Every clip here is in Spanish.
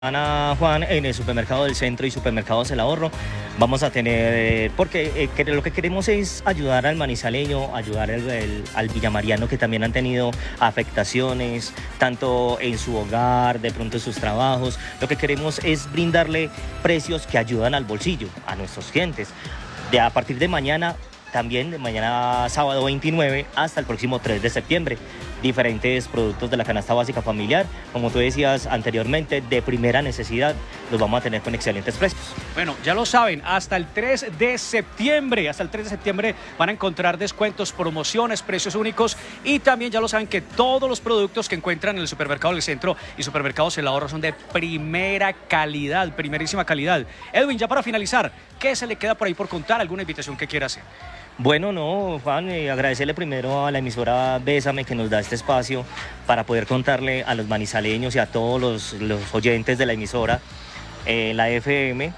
Ana Juan, en el supermercado del centro y supermercados El Ahorro vamos a tener, porque lo que queremos es ayudar al manizaleño, ayudar al villamariano que también han tenido afectaciones, tanto en su hogar, de pronto en sus trabajos. Lo que queremos es brindarle precios que ayudan al bolsillo, a nuestros clientes. A partir de mañana, también de mañana sábado 29 hasta el próximo 3 de septiembre. Diferentes productos de la canasta básica familiar, como tú decías anteriormente, de primera necesidad, los vamos a tener con excelentes precios. Bueno, ya lo saben, hasta el 3 de septiembre, van a encontrar descuentos, promociones, precios únicos y también ya lo saben que todos los productos que encuentran en el supermercado del centro y supermercados El Ahorro son de primera calidad, primerísima calidad. Edwin, ya para finalizar, ¿qué se le queda por ahí por contar? ¿Alguna invitación que quiera hacer? Bueno, no, Juan, agradecerle primero a la emisora Bésame que nos da este espacio para poder contarle a los manizaleños y a todos los oyentes de la emisora, la FM,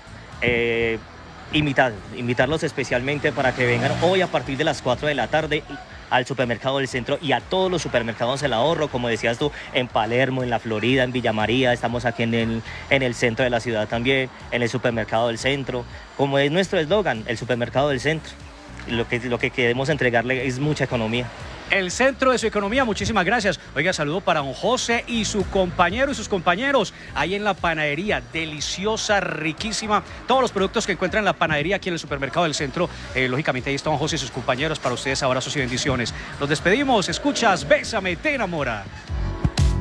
invitarlos especialmente para que vengan hoy a partir de las 4 de la tarde al supermercado del centro y a todos los supermercados El Ahorro, como decías tú, en Palermo, en La Florida, en Villa María, estamos aquí en el centro de la ciudad también, en el supermercado del centro, como es nuestro eslogan, el supermercado del centro. Lo que queremos entregarle es mucha economía. El centro de su economía, muchísimas gracias. Oiga, saludo para don José y su compañero y sus compañeros ahí en la panadería, deliciosa, riquísima. Todos los productos que encuentran en la panadería aquí en el supermercado del centro, lógicamente ahí está don José y sus compañeros. Para ustedes abrazos y bendiciones. Nos despedimos, escuchas, Bésame, te enamora.